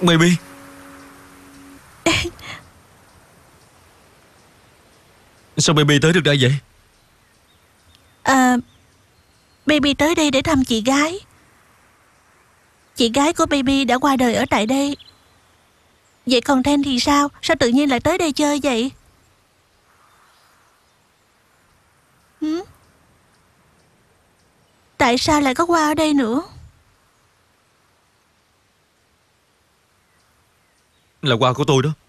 Baby. Sao Baby tới được đây vậy? Baby tới đây để thăm chị gái. Chị gái của Baby đã qua đời ở tại đây. Vậy còn Ten thì sao? Sao tự nhiên lại tới đây chơi vậy? Tại sao lại có qua ở đây nữa? Là quà của tôi đó.